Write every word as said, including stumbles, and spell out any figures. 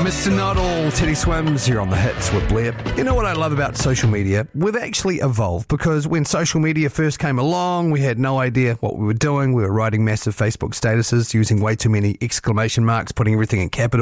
Mister Noddle, Teddy Swims here on The Hits with Blair. You know what I love about social media? We've actually evolved, because when social media first came along, we had no idea what we were doing. We were writing massive Facebook statuses, using way too many exclamation marks, putting everything in capitals.